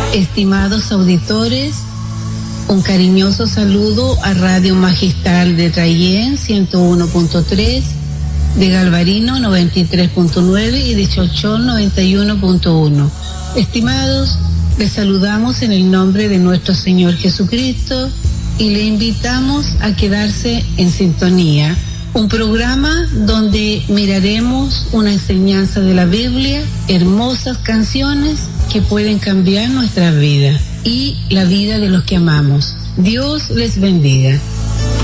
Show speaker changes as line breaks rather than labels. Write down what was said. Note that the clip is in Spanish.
Estimados auditores, un cariñoso saludo a Radio Magistral de Trayén 101.3, de Galvarino 93.9 y de Chochón 91.1. Estimados, les saludamos en el nombre de nuestro Señor Jesucristo y le invitamos a quedarse en sintonía. Un programa donde miraremos una enseñanza de la Biblia, hermosas canciones que pueden cambiar nuestra vida y la vida de los que amamos. Dios les bendiga.